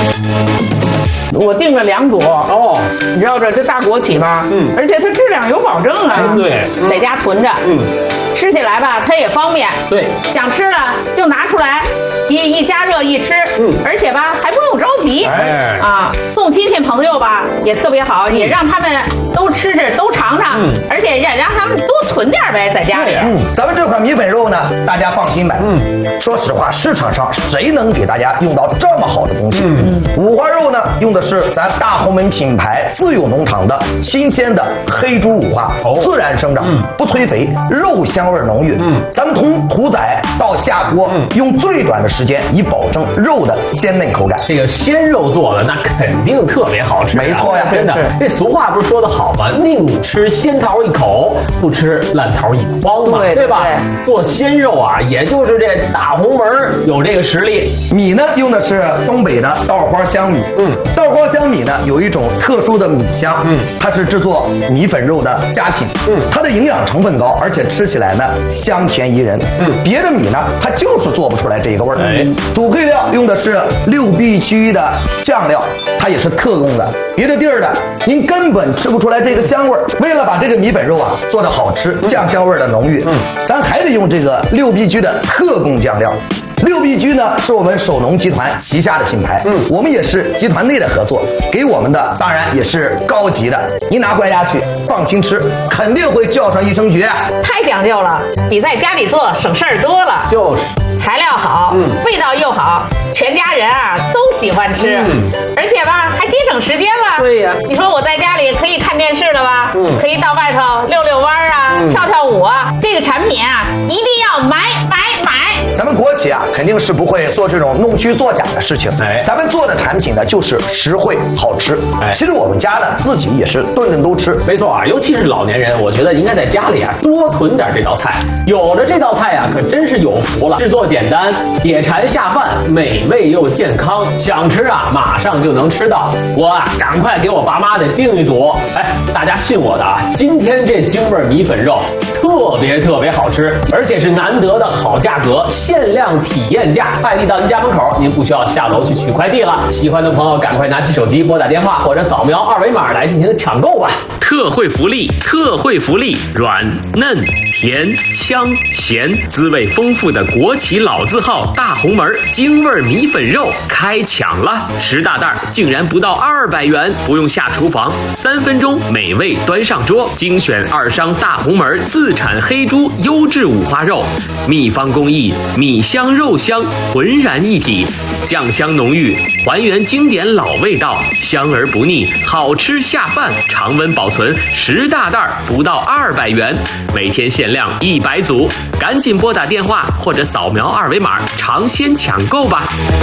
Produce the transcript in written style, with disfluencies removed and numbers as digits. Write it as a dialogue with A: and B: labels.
A: 我订了2果哦，你知道这大国企吧？而且它质量有保证啊。
B: 对，
A: 在家囤着，吃起来吧，它也方便。
B: 对，
A: 想吃了就拿出来，一加热一吃。而且吧还不用着急。送亲戚朋友吧也特别好，也让他们都吃都尝尝，而且也让他们多存点呗，在家里。
C: 咱们这款米粉肉呢，大家放心买。说实话，市场上谁能给大家用到这么好的东西？五花肉呢，用的是咱大红门品牌自有农场的新鲜的黑猪五花，自然生长，不催肥，肉香味浓郁。咱们从屠宰到下锅，用最短的时间，以保证肉的鲜嫩口感。
B: 这个鲜肉做的那肯定特别好吃，
C: 没错呀，
B: 真的。这俗话不是说的好吗？宁吃鲜桃一口，不吃烂桃一筐嘛，对吧？做鲜肉啊，也就是这大红门有这个实力。
C: 米呢，用的是东北的稻花香米。稻花香米呢，有一种特殊的米香，它是制作米粉肉的佳品。它的营养成分高，而且吃起来呢香甜宜人。别的米呢，它就是做不出来这个味儿。主配料用的是6B居的酱料，它也是特供的，别的地儿的您根本吃不出来这个香味儿。为了把这个米粉肉啊做得好吃，酱香味的浓郁，咱还得用这个6B居的特供酱料。6B居呢是我们首农集团旗下的品牌，我们也是集团内的合作，给我们的当然也是高级的，您拿回家去放心吃，肯定会叫上一声绝。
A: 太讲究了，比在家里做省事儿多了。
B: 就是
A: 材料好，味道又好，全家人啊都喜欢吃，而且吧还节省时间了。
B: 对呀，
A: 你说我在家里可以看电视了吧？可以到外头溜溜弯啊，跳跳舞啊。这个产品啊一定要买。
C: 咱们国企啊肯定是不会做这种弄虚作假的事情。咱们做的产品呢就是实惠好吃。其实我们家呢自己也是顿顿都吃。
B: 没错啊，尤其是老年人，我觉得应该在家里啊多囤点这道菜。有着这道菜啊可真是有福了，制作简单，解馋下饭，美味又健康，想吃啊马上就能吃到。我啊赶快给我爸妈得订一组。大家信我的啊，今天这京味米粉肉特别好吃，而且是难得的好价格，限量体验价，快递到您家门口，您不需要下楼去取快递了。喜欢的朋友赶快拿起手机拨打电话或者扫描2维码来进行抢购吧。
D: 特惠福利，软嫩甜香咸，滋味丰富的国企老字号大红门京味米粉肉开抢了，10大袋竟然不到200元，不用下厨房，3分钟美味端上桌。精选2商大红门自产黑猪优质五花肉，秘方工艺，米香肉香浑然一体，酱香浓郁，还原经典老味道，香而不腻，好吃下饭，常温保存，10大袋不到200元，每天限量100组，赶紧拨打电话或者扫描2维码尝鲜抢购吧。